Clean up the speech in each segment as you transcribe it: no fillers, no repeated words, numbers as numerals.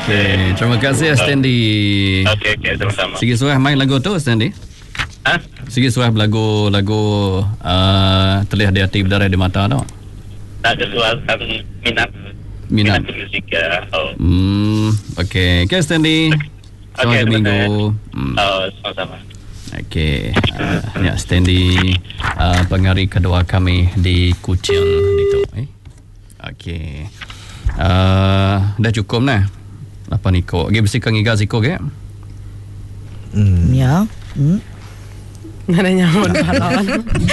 Okey, terima kasih Stanley. Okey, sama-sama. Sige suah main lagu tu Stanley. Sige suah lagu terlihat di hati berdarah di mata tu. Tak ada suara minat musik. Okey, Stanley. Selamat minggu. Sama-sama. Okey, ya Stanley pengarih kedua kami di Kuching itu. Okey. Dah cukup nah. Apa ni kau? Ge bersihkan gigas iko ke? Ya. Ada nyaman pahlawan.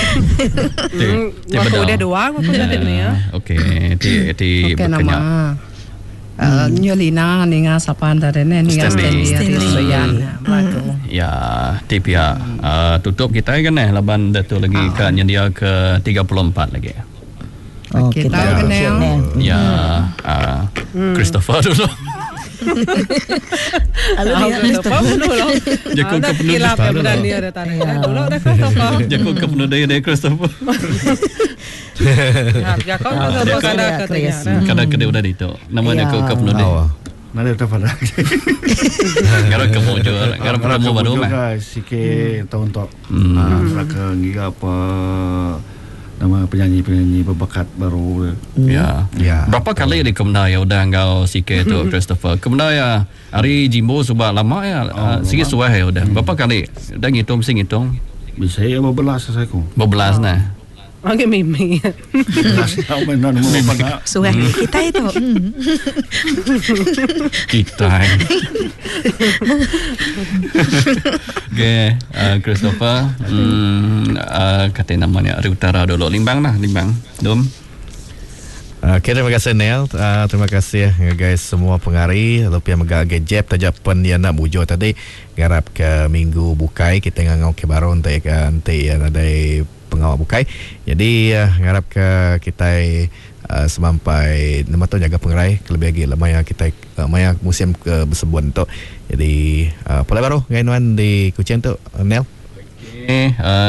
Aku udah dua aku punya ni ya. Okey, ti nama. Nyolina ninga sapan dari ninga Stanley. Ya, tip ya. Tutup kita kan laban datu lagi kan dia ke 34 lagi. Oh, kita kena. Ya, Christopher dulu. Christopher dulu. Jakun ke penuh Jakun ke penuh dari Christopher. Kadang kedai udah itu. Namanya ke penuh dari. Nada tak pada. Garang kamu juga, garang kamu baru mah. Sikit tahun tok. Mereka giga apa nama penyanyi berbakat baru. Ya. Berapa kali di Kemenaya udah engkau sikit tu Christopher? Kemenaya hari Jimbo subah lama ya. Sikit suah ya udah. Berapa kali? Udah ngitung mesti ngitung. Bisa ya berbelas saya ku. Berbelas nah. Okey mimi. Suah kita itu. Kita. Okay, Christopher. Kata namanya Ari Utara dulu. Limbang lah, limbang. Dom. Okay, terima kasih Neil. Terima kasih guys semua pengarih. Lupa yang megak jeb tajapan dia nak bujo tadi. Garap ke minggu bukai kita ngangau ke baru untuk yang ada pengawal bukai. Jadi ngarap ke kita semampai nama tu jaga pengerai kelebih lagi lemaya kita maya musim ke bersebuan tu. Jadi pola baru gainuan di Kuching tu Nel. Okay,